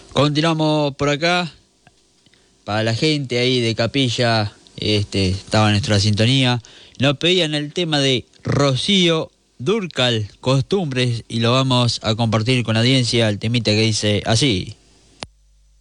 Continuamos por acá. Para la gente ahí de Capilla, estaba en nuestra sintonía. Nos pedían el tema de Rocío Dúrcal, Costumbres, y lo vamos a compartir con la audiencia. El temita que dice así.